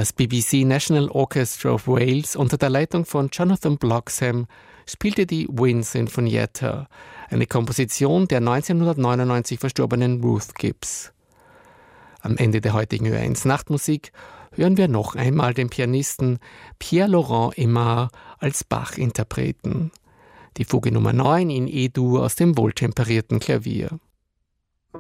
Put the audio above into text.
Das BBC National Orchestra of Wales unter der Leitung von Jonathan Bloxham spielte die Wind Sinfonietta, eine Komposition der 1999 verstorbenen Ruth Gibbs. Am Ende der heutigen Ö1 Nachtmusik hören wir noch einmal den Pianisten Pierre-Laurent Aimard als Bach-Interpreten. Die Fuge Nummer 9 in E-Dur aus dem wohltemperierten Klavier.